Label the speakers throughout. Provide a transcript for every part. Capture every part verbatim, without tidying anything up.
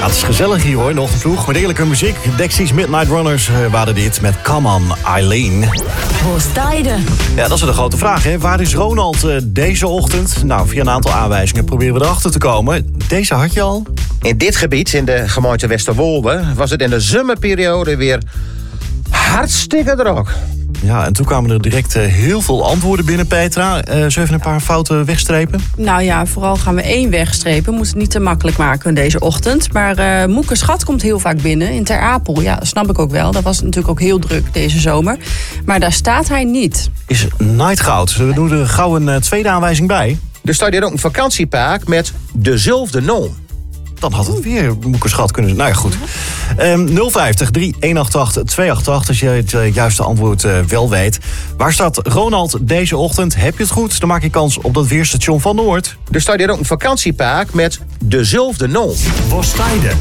Speaker 1: Ja, het is gezellig hier hoor, in de ochtendvloeg. Met eerlijke muziek. Dexys Midnight Runners uh, waren dit met Come On Eileen.
Speaker 2: Postijden.
Speaker 1: Ja, dat is de grote vraag, hè. Waar is Ronald uh, deze ochtend? Nou, via een aantal aanwijzingen proberen we erachter te komen. Deze had je al.
Speaker 3: In dit gebied, in de gemeente Westerwolde, was het in de zomerperiode weer hartstikke druk.
Speaker 1: Ja, en toen kwamen er direct uh, heel veel antwoorden binnen, Petra. Uh, zullen we even een paar fouten wegstrepen?
Speaker 4: Nou ja, vooral gaan we één wegstrepen. Moet het niet te makkelijk maken deze ochtend. Maar uh, Moeke Schat komt heel vaak binnen in Ter Apel. Ja, dat snap ik ook wel. Dat was natuurlijk ook heel druk deze zomer. Maar daar staat hij niet.
Speaker 1: Is Nightgoud. We doen er gauw een uh, tweede aanwijzing bij.
Speaker 3: Er staat hier ook een vakantiepark met dezelfde naam.
Speaker 1: Dan had het weer Moekerschat kunnen zijn. Nou ja, goed. Um, nul vijftig, drie een acht acht, twee acht acht, als je het uh, juiste antwoord uh, wel weet. Waar staat Ronald deze ochtend? Heb je het goed? Dan maak je kans op dat weerstation van Noord.
Speaker 3: Er staat hier ook een vakantiepark met dezelfde naam.
Speaker 1: Postijden.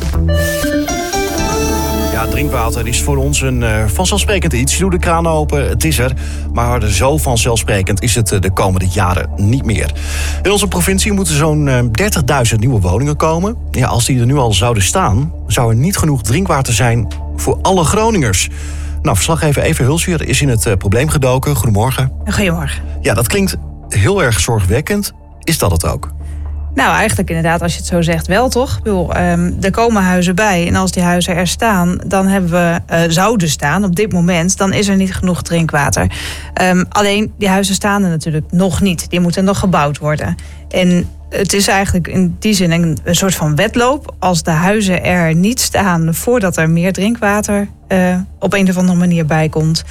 Speaker 1: Ja, drinkwater is voor ons een uh, vanzelfsprekend iets. Je doet de kraan open, het is er. Maar zo vanzelfsprekend is het uh, de komende jaren niet meer. In onze provincie moeten zo'n uh, dertigduizend nieuwe woningen komen. Ja, als die er nu al zouden staan, zou er niet genoeg drinkwater zijn voor alle Groningers. Nou, verslaggever Eva Hulsweer is in het uh, probleem gedoken. Goedemorgen.
Speaker 5: Goedemorgen.
Speaker 1: Ja, dat klinkt heel erg zorgwekkend. Is dat het ook?
Speaker 5: Nou, eigenlijk inderdaad, als je het zo zegt, wel toch? Ik bedoel, um, er komen huizen bij en als die huizen er staan, dan hebben we, uh, zouden staan op dit moment, dan is er niet genoeg drinkwater. Um, alleen, die huizen staan er natuurlijk nog niet. Die moeten nog gebouwd worden. En het is eigenlijk in die zin een, een soort van wedloop. Als de huizen er niet staan voordat er meer drinkwater uh, op een of andere manier bij komt,